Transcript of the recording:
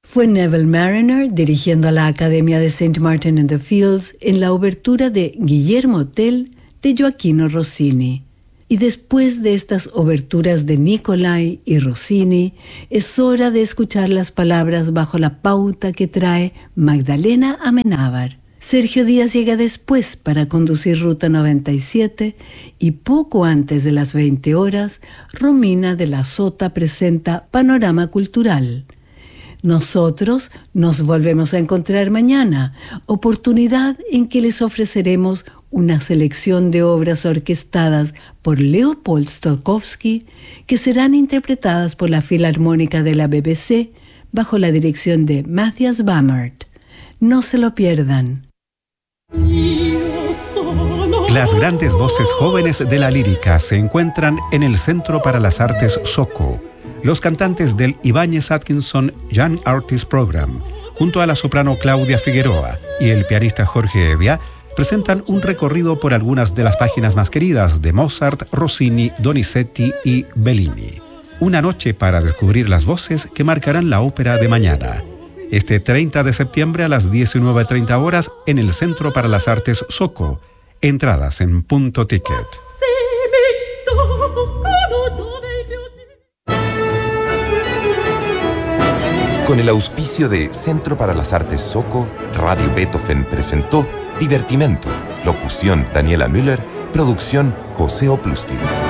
Fue Neville Marriner dirigiendo a la Academia de St. Martin in the Fields en la obertura de Guillermo Tell de Gioachino Rossini. Y después de estas oberturas de Nicolai y Rossini, es hora de escuchar las palabras bajo la pauta que trae Magdalena Amenábar. Sergio Díaz llega después para conducir Ruta 97 y poco antes de las 20 horas, Romina de la Sota presenta Panorama Cultural. Nosotros nos volvemos a encontrar mañana, oportunidad en que les ofreceremos una selección de obras orquestadas por Leopold Stokowski que serán interpretadas por la Filarmónica de la BBC bajo la dirección de Matthias Bammert. No se lo pierdan. Las grandes voces jóvenes de la lírica se encuentran en el Centro para las Artes SOCO. Los cantantes del Ibáñez Atkinson Young Artist Program, junto a la soprano Claudia Figueroa y el pianista Jorge Evia, presentan un recorrido por algunas de las páginas más queridas de Mozart, Rossini, Donizetti y Bellini. Una noche para descubrir las voces que marcarán la ópera de mañana. Este 30 de septiembre a las 19:30 horas en el Centro para las Artes SOCO. Entradas en Punto Ticket. Con el auspicio de Centro para las Artes SOCO, Radio Beethoven presentó Divertimento. Locución Daniela Müller. Producción José Oplustin.